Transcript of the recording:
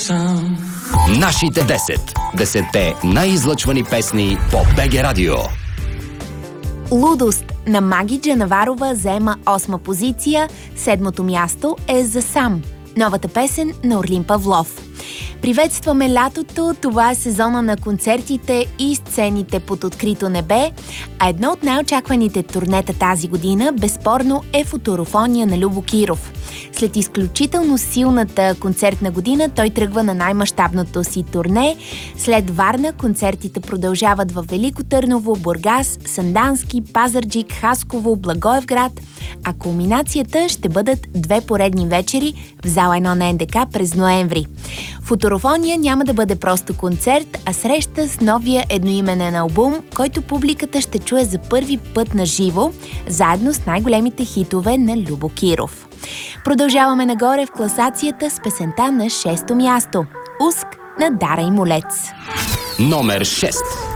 Нашите 10 най-излъчвани песни по БГ Радио. Лудост на Маги Джанаварова заема 8-ма позиция, 7-то място е за Сам, новата песен на Орлин Павлов. Приветстваме лятото, това е сезона на концертите и сцените под открито небе, а едно от най-очакваните турнета тази година безспорно е Футурофония на Любо Киров. След изключително силната концертна година той тръгва на най-мащабното си турне. След Варна концертите продължават в Велико Търново, Бургас, Сандански, Пазарджик, Хасково, Благоевград, а кулминацията ще бъдат 2 поредни вечери в зала 1 на НДК през ноември. Футурофония няма да бъде просто концерт, а среща с новия едноименен албум, който публиката ще чуе за първи път на живо, заедно с най-големите хитове на Любо Киров. Продължаваме нагоре в класацията с песента на 6-то място – Уск на Дара и Молец. Номер 6.